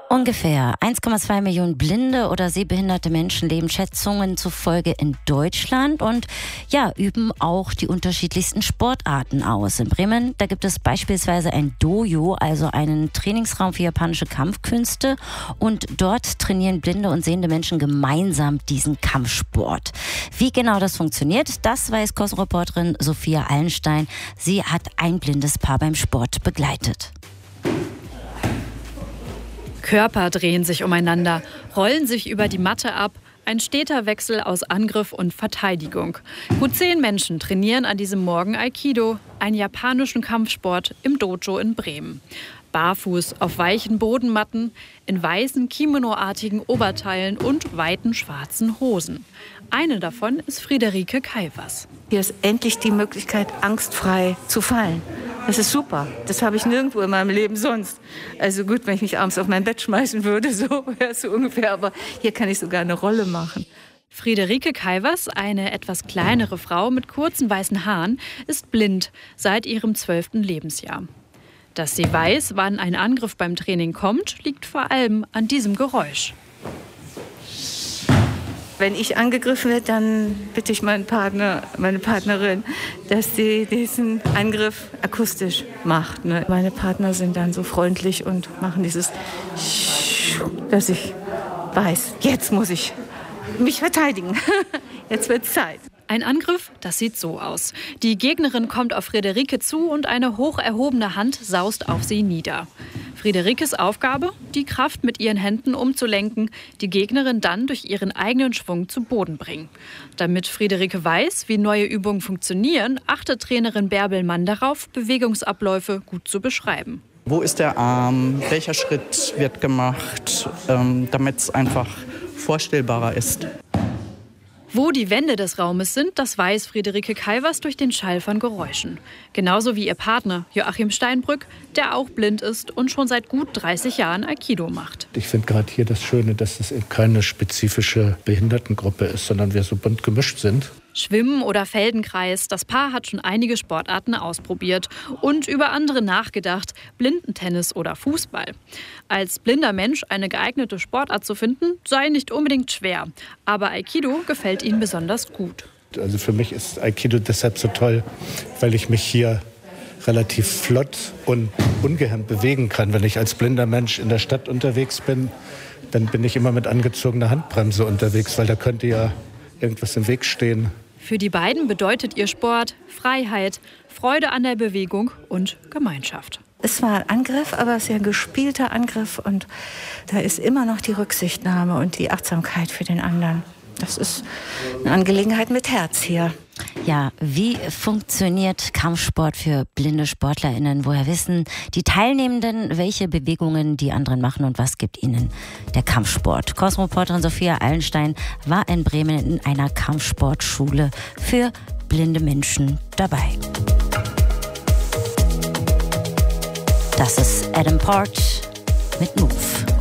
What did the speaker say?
Ungefähr 1,2 Millionen blinde oder sehbehinderte Menschen leben Schätzungen zufolge in Deutschland und üben auch die unterschiedlichsten Sportarten aus. In Bremen, da gibt es beispielsweise ein Dojo, also einen Trainingsraum für japanische Kampfkünste, und dort trainieren blinde und sehende Menschen gemeinsam diesen Kampfsport. Wie genau das funktioniert, das weiß Cosmo-Reporterin Sophia Allenstein. Sie hat ein blindes Paar beim Sport begleitet. Körper drehen sich umeinander, rollen sich über die Matte ab. Ein steter Wechsel aus Angriff und Verteidigung. Gut 10 Menschen trainieren an diesem Morgen Aikido, einen japanischen Kampfsport im Dojo in Bremen. Barfuß auf weichen Bodenmatten, in weißen Kimono-artigen Oberteilen und weiten schwarzen Hosen. Eine davon ist Friederike Kaivas. Hier ist endlich die Möglichkeit, angstfrei zu fallen. Das ist super. Das habe ich nirgendwo in meinem Leben sonst. Also gut, wenn ich mich abends auf mein Bett schmeißen würde, so wäre es so ungefähr. Aber hier kann ich sogar eine Rolle machen. Friederike Kaivas, eine etwas kleinere Frau mit kurzen weißen Haaren, ist blind seit ihrem 12. Lebensjahr. Dass sie weiß, wann ein Angriff beim Training kommt, liegt vor allem an diesem Geräusch. Wenn ich angegriffen werde, dann bitte ich meinen Partner, meine Partnerin, dass sie diesen Angriff akustisch macht. Meine Partner sind dann so freundlich und machen dieses, dass ich weiß, jetzt muss ich mich verteidigen. Jetzt wird Zeit. Ein Angriff, das sieht so aus. Die Gegnerin kommt auf Friederike zu und eine hoch erhobene Hand saust auf sie nieder. Friederikes Aufgabe, die Kraft mit ihren Händen umzulenken, die Gegnerin dann durch ihren eigenen Schwung zu Boden bringen. Damit Friederike weiß, wie neue Übungen funktionieren, achtet Trainerin Bärbel Mann darauf, Bewegungsabläufe gut zu beschreiben. Wo ist der Arm? Welcher Schritt wird gemacht, damit es einfach vorstellbarer ist? Wo die Wände des Raumes sind, das weiß Friederike Kaivas durch den Schall von Geräuschen. Genauso wie ihr Partner Joachim Steinbrück, der auch blind ist und schon seit gut 30 Jahren Aikido macht. Ich finde gerade hier das Schöne, dass es eben keine spezifische Behindertengruppe ist, sondern wir so bunt gemischt sind. Schwimmen oder Feldenkreis, das Paar hat schon einige Sportarten ausprobiert und über andere nachgedacht, Blindentennis oder Fußball. Als blinder Mensch eine geeignete Sportart zu finden, sei nicht unbedingt schwer. Aber Aikido gefällt ihnen besonders gut. Also für mich ist Aikido deshalb so toll, weil ich mich hier relativ flott und ungehemmt bewegen kann. Wenn ich als blinder Mensch in der Stadt unterwegs bin, dann bin ich immer mit angezogener Handbremse unterwegs, weil da könnte ja irgendwas im Weg stehen. Für die beiden bedeutet ihr Sport Freiheit, Freude an der Bewegung und Gemeinschaft. Es war ein Angriff, aber es ist ja ein gespielter Angriff. Und da ist immer noch die Rücksichtnahme und die Achtsamkeit für den anderen. Das ist eine Angelegenheit mit Herz hier. Ja, wie funktioniert Kampfsport für blinde SportlerInnen? Woher wissen die Teilnehmenden, welche Bewegungen die anderen machen und was gibt ihnen der Kampfsport? Cosmo-Reporterin Sophia Allenstein war in Bremen in einer Kampfsportschule für blinde Menschen dabei. Das ist Adam Port mit Move.